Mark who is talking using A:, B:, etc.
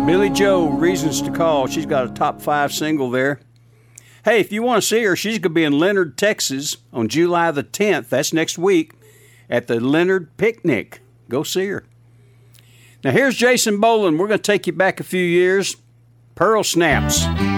A: Billy Joe, Reasons to Call. She's got a top 5 single there. Hey, if you want to see her, she's going to be in Leonard, Texas on July the 10th. That's next week at the Leonard Picnic. Go see her. Now, here's Jason Boland. We're going to take you back a few years. Pearl Snaps.